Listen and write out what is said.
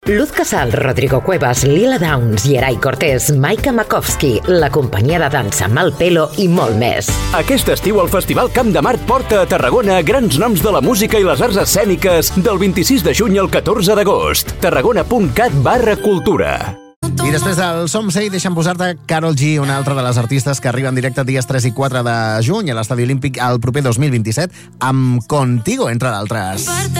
Luz Casal, Rodrigo Cuevas, Lila Downs, Yeray Cortés, Maika Makovsky, la companyia de dansa Malpelo i molt més. Aquest estiu el Festival Camp de Mart porta a Tarragona grans noms de la música i les arts escèniques del 26 de juny al 14 d'agost. tarragona.cat/cultura. I després del Som Say, deixa'm posar-te Karol G, una altra de les artistes que arriba en directe dies 3 i 4 de juny a l'Estadi Olímpic el proper 2027 amb Contigo, entre d'altres.